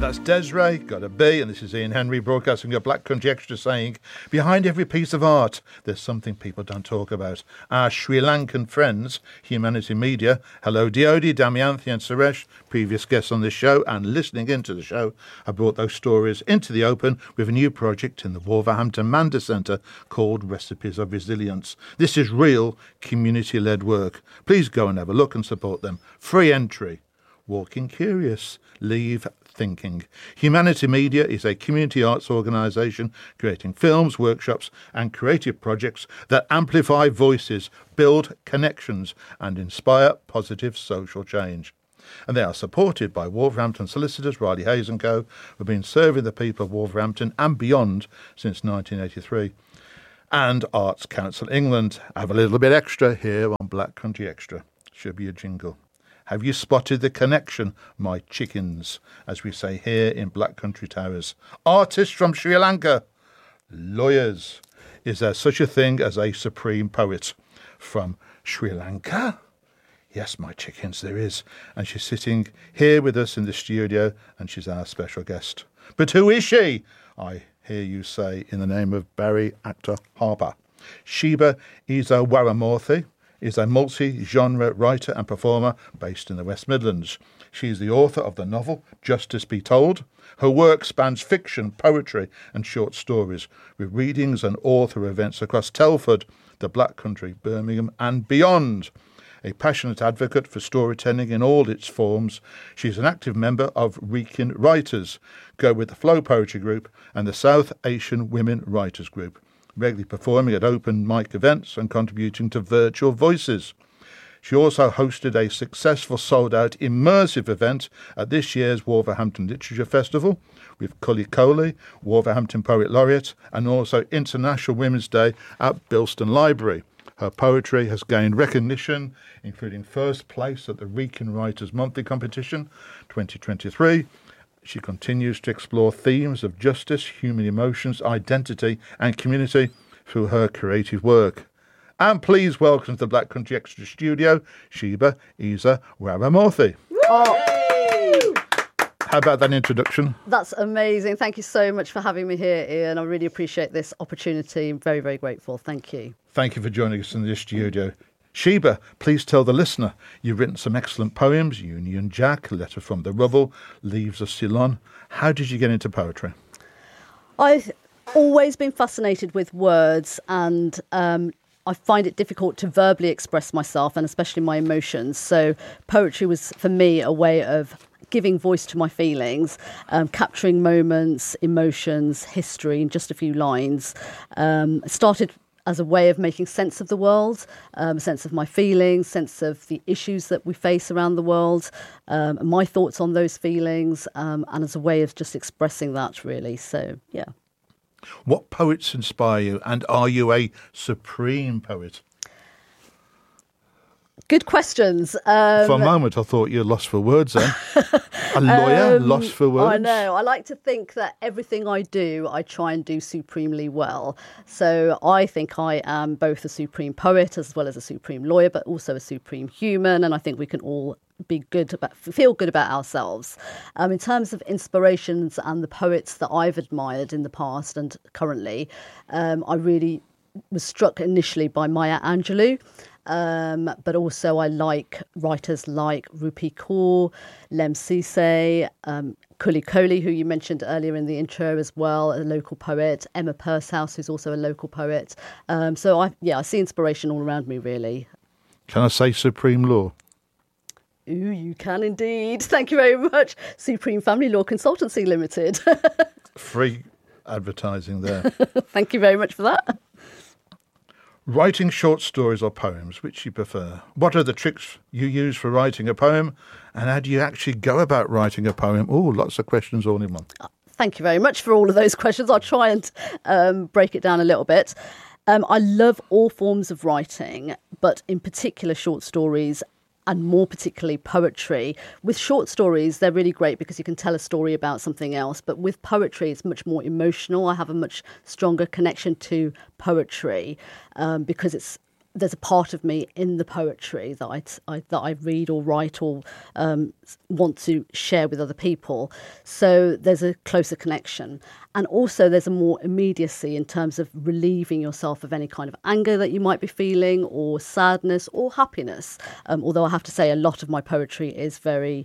That's Desiree, got a B, and this is Ian Henry broadcasting your Black Country Extra saying, behind every piece of art, there's something people don't talk about. Our Sri Lankan friends, Humanity Media, hello Diodi, Damayanthi and Suresh, previous guests on this show and listening into the show, have brought those stories into the open with a new project in the Wolverhampton Manda Centre called Recipes of Resilience. This is real community-led work. Please go and have a look and support them. Free entry. Walking Curious. Leave Thinking. Humanity Media is a community arts organisation creating films, workshops and creative projects that amplify voices, build connections and inspire positive social change. And they are supported by Wolverhampton solicitors Riley Hayes & Co, who have been serving the people of Wolverhampton and beyond since 1983. And Arts Council England. Have a little bit extra here on Black Country Extra. Should be a jingle. Have you spotted the connection, my chickens, as we say here in Black Country Towers? Artists from Sri Lanka. Lawyers. Is there such a thing as a supreme poet from Sri Lanka? Yes, my chickens, there is. And she's sitting here with us in the studio, and she's our special guest. But who is she? I hear you say in the name of Barry Actor Harper. Sheba Isa Waramurthy is a multi-genre writer and performer based in the West Midlands. She is the author of the novel Justice Be Told. Her work spans fiction, poetry and short stories, with readings and author events across Telford, the Black Country, Birmingham and beyond. A passionate advocate for storytelling in all its forms, she is an active member of Wrekin Writers, Go With The Flow Poetry Group and the South Asian Women Writers Group, regularly performing at open mic events and contributing to Virtual Voices. She also hosted a successful sold-out immersive event at this year's Wolverhampton Literature Festival with Cully Coley, Wolverhampton Poet Laureate, and also International Women's Day at Bilston Library. Her poetry has gained recognition, including first place at the Wrekin Writers Monthly Competition 2023. She continues to explore themes of justice, human emotions, identity and community through her creative work. And please welcome to the Black Country Extra studio, Sheba Isa Waramurthy. How about that introduction? That's amazing. Thank you so much for having me here, Ian. I really appreciate this opportunity. I'm very, very grateful. Thank you. Thank you for joining us in this studio. Sheba, please tell the listener you've written some excellent poems, Union Jack, Letter from the Rubble, Leaves of Ceylon. How did you get into poetry? I've always been fascinated with words and I find it difficult to verbally express myself and especially my emotions. So poetry was, for me, a way of giving voice to my feelings, capturing moments, emotions, history in just a few lines. It started as a way of making sense of the world, sense of my feelings, sense of the issues that we face around the world, my thoughts on those feelings, and as a way of just expressing that, really. So, yeah. What poets inspire you, and are you a supreme poet? Good questions. For a moment, I thought you were lost for words then. A lawyer, lost for words? I know. I like to think that everything I do, I try and do supremely well. So I think I am both a supreme poet as well as a supreme lawyer, but also a supreme human. And I think we can all feel good about ourselves. In terms of inspirations and the poets that I've admired in the past and currently, I really was struck initially by Maya Angelou. But also I like writers like Rupi Kaur, Lem Sise, Cully Coley, who you mentioned earlier in the intro as well, a local poet, Emma Pursehouse, who's also a local poet. So I see inspiration all around me, really. Can I say Supreme Law? Ooh, you can indeed. Thank you very much. Supreme Family Law Consultancy Limited. Free advertising there. Thank you very much for that. Writing short stories or poems, which you prefer? What are the tricks you use for writing a poem? And how do you actually go about writing a poem? Oh, lots of questions all in one. Thank you very much for all of those questions. I'll try and break it down a little bit. I love all forms of writing, but in particular short stories and more particularly poetry. With short stories, they're really great because you can tell a story about something else. But with poetry, it's much more emotional. I have a much stronger connection to poetry because it's there's a part of me in the poetry that I read or write or want to share with other people. So there's a closer connection. And also there's a more immediacy in terms of relieving yourself of any kind of anger that you might be feeling, or sadness or happiness. Although I have to say a lot of my poetry is very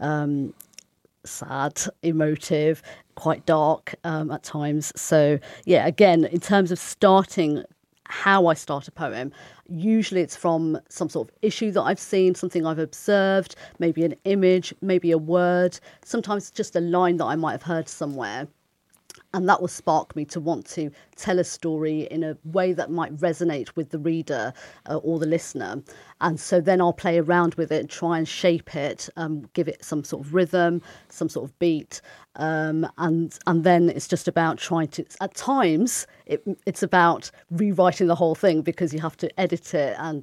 sad, emotive, quite dark at times. So yeah, again, in terms of starting how I start a poem, usually it's from some sort of issue that I've seen, something I've observed, maybe an image, maybe a word, sometimes just a line that I might have heard somewhere. And that will spark me to want to tell a story in a way that might resonate with the reader or the listener. And so then I'll play around with it and try and shape it, give it some sort of rhythm, some sort of beat. And then it's just about trying to, at times, it's about rewriting the whole thing, because you have to edit it. And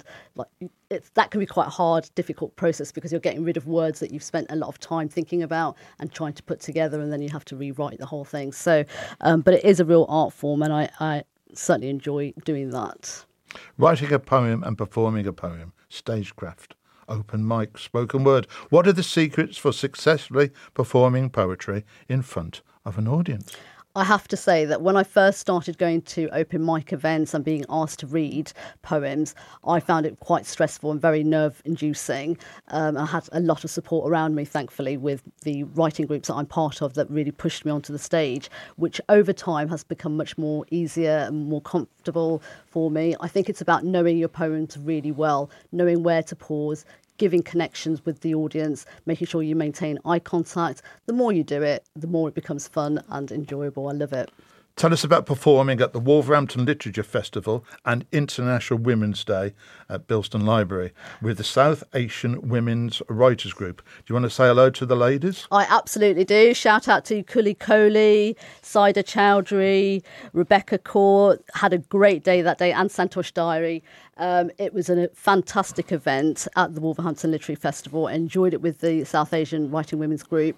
that can be quite a hard, difficult process, because you're getting rid of words that you've spent a lot of time thinking about and trying to put together, and then you have to rewrite the whole thing. So, but it is a real art form, and I certainly enjoy doing that. Writing a poem and performing a poem, stagecraft, open mic, spoken word. What are the secrets for successfully performing poetry in front of an audience? I have to say that when I first started going to open mic events and being asked to read poems, I found it quite stressful and very nerve-inducing. I had a lot of support around me, thankfully, with the writing groups that I'm part of that really pushed me onto the stage, which over time has become much more easier and more comfortable for me. I think it's about knowing your poems really well, knowing where to pause, giving connections with the audience, making sure you maintain eye contact. The more you do it, the more it becomes fun and enjoyable. I love it. Tell us about performing at the Wolverhampton Literature Festival and International Women's Day at Bilston Library with the South Asian Women's Writers Group. Do you want to say hello to the ladies? I absolutely do. Shout out to Kuli Kohli, Saida Chowdhury, Rebecca Kaur. Had a great day that day, and Santosh Diary. It was a fantastic event at the Wolverhampton Literary Festival. I enjoyed it with the South Asian Writing Women's Group.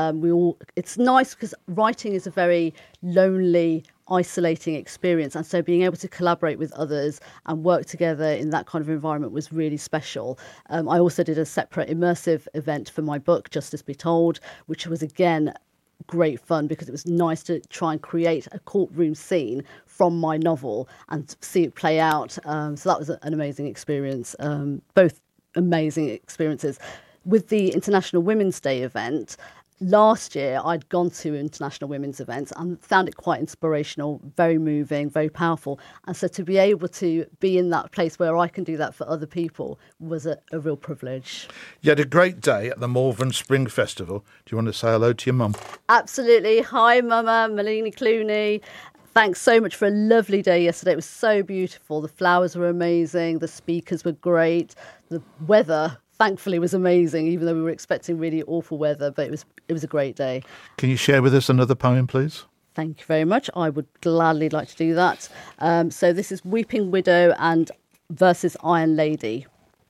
It's nice because writing is a very lonely, isolating experience, and so being able to collaborate with others and work together in that kind of environment was really special. I also did a separate immersive event for my book, Justice Be Told, which was again great fun, because it was nice to try and create a courtroom scene from my novel and see it play out. So that was an amazing experience, both amazing experiences. With the International Women's Day event, last year I'd gone to international women's events and found it quite inspirational, very moving, very powerful. And so to be able to be in that place where I can do that for other people was a real privilege. You had a great day at the Malvern Spring Festival. Do you want to say hello to your mum? Absolutely. Hi, Mama, Melanie Clooney. Thanks so much for a lovely day yesterday. It was so beautiful. The flowers were amazing. The speakers were great. The weather, thankfully, was amazing, even though we were expecting really awful weather. But it was a great day. Can you share with us another poem, please? Thank you very much. I would gladly like to do that. So this is Weeping Widow and versus Iron Lady.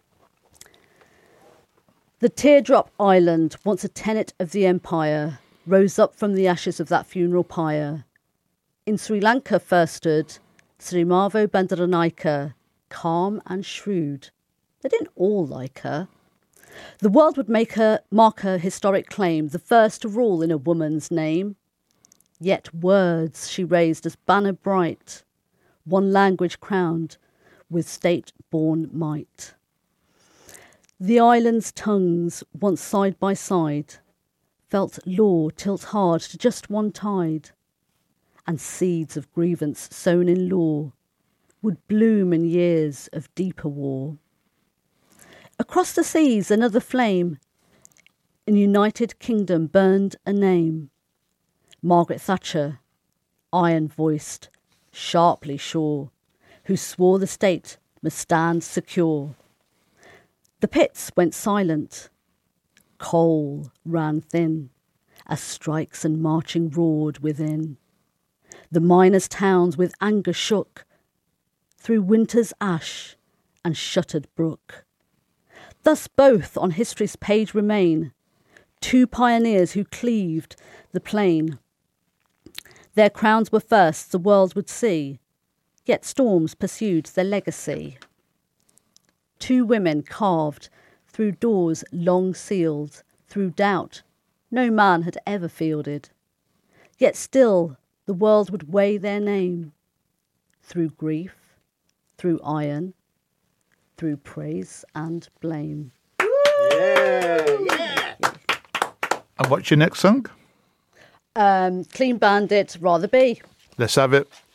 The teardrop island, once a tenet of the empire, rose up from the ashes of that funeral pyre. In Sri Lanka first stood Srimavo Bandaranaike, calm and shrewd. They didn't all like her. The world would mark her historic claim, the first to rule in a woman's name. Yet words she raised as banner bright, one language crowned with state-born might. The island's tongues, once side by side, felt law tilt hard to just one tide, and seeds of grievance sown in law would bloom in years of deeper war. Across the seas another flame in United Kingdom burned a name. Margaret Thatcher, iron-voiced, sharply sure, who swore the state must stand secure. The pits went silent. Coal ran thin as strikes and marching roared within. The miners' towns with anger shook through winter's ash and shuttered brook. Thus both on history's page remain, two pioneers who cleaved the plain. Their crowns were first the world would see, yet storms pursued their legacy. 2 women carved through doors long sealed, through doubt no man had ever fielded. Yet still the world would weigh their name, through grief, through iron, through praise and blame. Yeah. And what's your next song? Clean Bandit, Rather Be. Let's have it.